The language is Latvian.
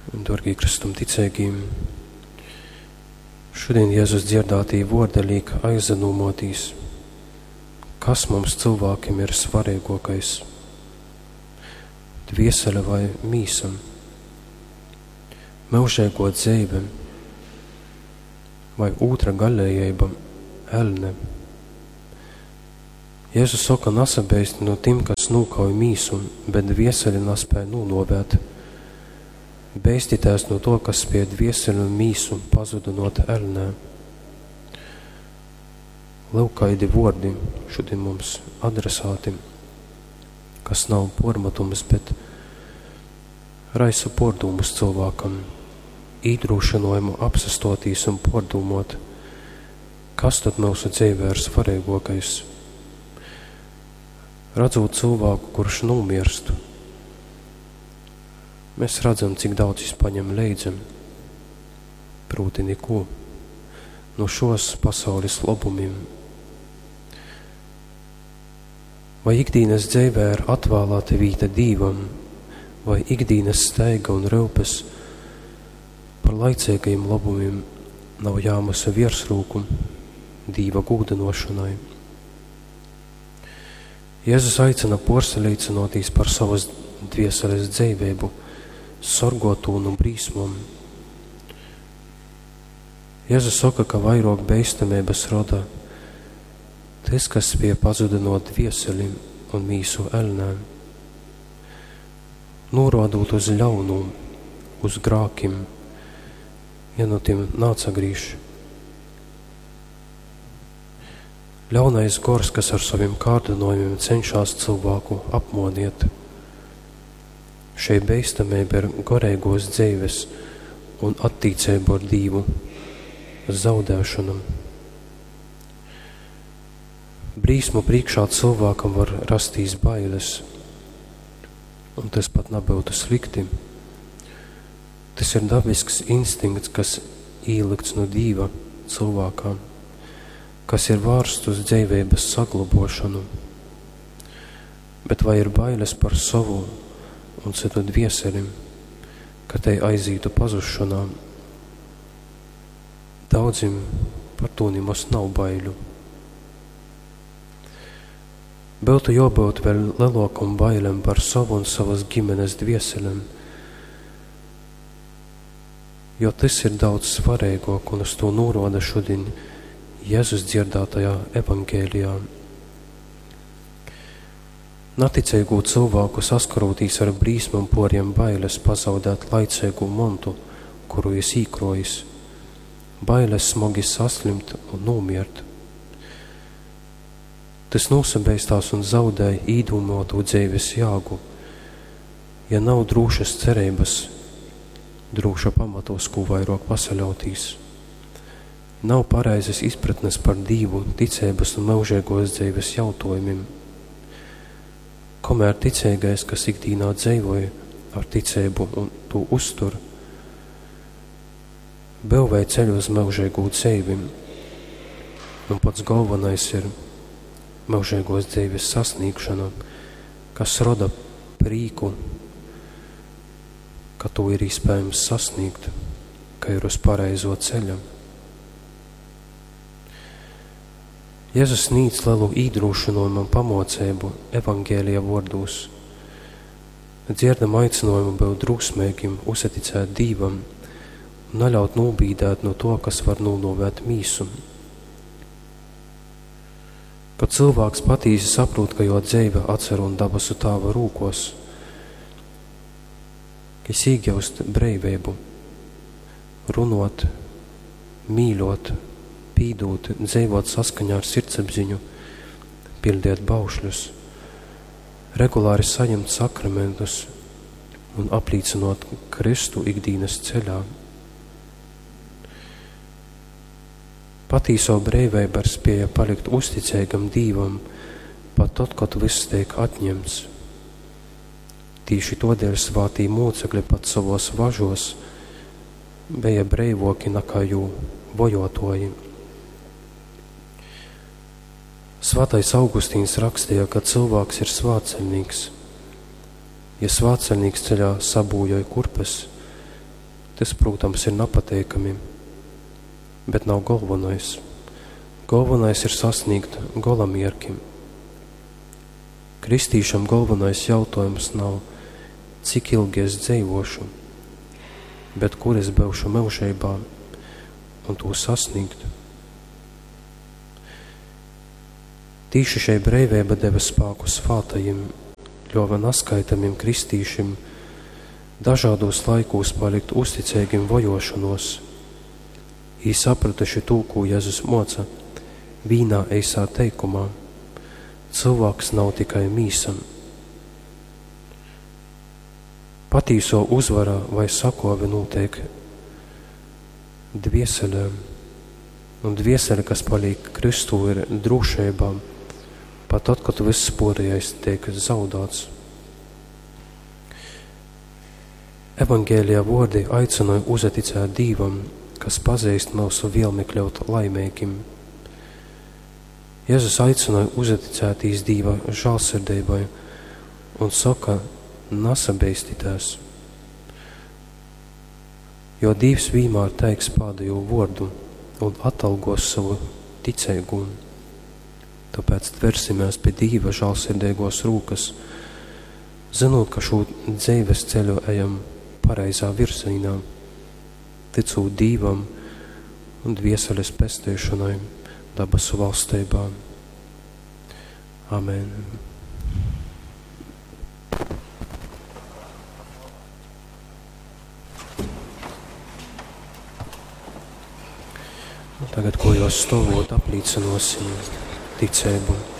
Dorgie Kristum ticēgiem, šodien Jēzus dzirdātī vordelīk aizenūmotīs, kas mums cilvēkiem ir svarīgākais, dviesele vai mīsam, mūžēgo dzīve vai otra galējība, elne. Jēzus saka nasabeist no tim, kas nūkauj mīsu, bet dvieseli naspēj nūnovēt. Beistitēs no to, kas pie dvieseli un mīsu pazudinot elnē. Lūkaidi vordi šodien mums adresāti, kas nav pormatums, bet raisa pordūmus cilvēkam, īdrūšanojumu apsastotīs un pordūmot, kas tad mūsu dzīvē ir svarīgākais. Redzot cilvēku, kurš nomirst, mēs redzam, cik daudz viņš paņem leidzam, proti neko, no šos pasaules labumiem. Vai ikdienas dzīvē ir atvēlēta vīta Dīvam, vai ikdienas steiga un rūpes par laicīgajiem labumiem nav jāmasa virsrūku Dīva gūdinošanai. Jēzus aicina porselīcinotīs par savas dvieseles dzīvību, sorgotūnu un brīsmom. Jēzus saka, ka vairāk beistamības roda tas, kas spēj pazudinot dvieseli un mīsu elnēm, norādot uz ļaunu, uz grākim, ja no tiem nācagrīš. Ļaunais gors, kas ar saviem kārdinojumiem cenšas cilvēku apmodiet. Šai beistamība ir gorīgos dzīves un attīcību ar Dīvu zaudēšanam. Brīsmu priekšā cilvēkam var rastīs bailes, un tas pat nebūtu slikti. Tas ir dabisks instinkts, kas ielikts no Dieva cilvēkā, kas ir vērsts uz dzīvības saglabošanu. Bet vai ir bailes par savu un citu dvieselim, ka tai aizītu pazušanā? Daudzim par to nemaz nav baiļu. Būtu jābūt vēl lielākam bailēm par savu un savas ģimenes dvieselēm, jo tas ir daudz svarīgāk, un uz to norāda šodien Jēzus dzirdātajā evangēlijā. Naticīgu cilvēku saskarotīs ar brīsmam poriem bailes pazaudēt laicīgu montu, kuru es īkrojis, bailes smagi saslimt un nomirt. Tas nosabeistās un zaudēja īdūmotu dzīves jāgu, ja nav drūšas cerības, drūša pamatos, ko vairāk pasaļautīs. Nav pareizes izpratnes par Dievu, ticības un mūžīgos dzīves jautājumiem. Kamēr ticīgais, kas ikdīnā dzīvoja ar ticību un to uztur, būvēja ceļu uz mūžīgu dzīvi, un pats galvenais ir mūžīgos dzīves sasniegšana, kas roda prīku, ka to ir iespējams sasniegt, ka ir uz pareizo ceļa. Jēzus sniedz lielu īdrūšanojumu un pamocību evangēlijā vārdos. Dzirdam aicinājumu būt drūsmīgim, uzticēt Dievam un neļaut nobīdēt no to, kas var nonovēt mīsu. Kad cilvēks patīsi saprot, ka jo dzīve atcer un dabasu tāva rūkos, kas iegūst brīvību, runot, mīļot, pīdot, dzīvot saskaņā ar sirdsapziņu, pildīt baušļus, regulāri saņemt sakramentus un aplīcinot Kristu ikdienas ceļā. Patīso brīvība ir spēja palikt uzticīgam Dievam, pat tad, kad viss tiek atņemts. Tīši todēļ svātī mūcekļi pat savos važos bija brīvoki nekā jū vojotoji. Svētais Augustīns rakstīja, ka cilvēks ir svētceļnieks. Ja svētceļnieks ceļā sabūjoja kurpes, Tas, protams, ir nepateikami, bet nav galvenais. Galvenais ir sasniegt golamierkim. Kristīšam galvenais jautājums nav, cik ilgi es dzīvošu, bet kur es būšu mūžībā un to sasniegt. Tīši šai breivība deva spēku svātajiem, ļova naskaitamiem kristīšiem dažādos laikos palikt uzticīgiem vojošanos. Ī sapratuši to, ko Jēzus moca vīnā eisā teikumā: cilvēks nav tikai mīsam. Patīso uzvarā vai sakove notiek dvieselēm, un dviesele, kas paliek Kristū, ir drošībām, pat tad, kad viss pārējais tiek zaudāts. Evangēlijā vārdi aicināja uzaticēt Dīvam, kas pazīst mūsu vielmi kļūt laimīgim. Jēzus aicināja uzaticētīs Dīva žālsirdībai un saka, nasabeistitēs, jo Dīvs vienmēr teiks pēdējo vārdu un atalgos savu ticīgumu. Tāpēc tversimies pie Dīva žālsirdīgos rūkas, zinot, ka šo dzīves ceļu ejam pareizā virzienā, ticot Dīvam un dvieseles pestīšanai dabasu valstībā. Amen. Tagad, ko jūs stāvot, apliecinosim ticību.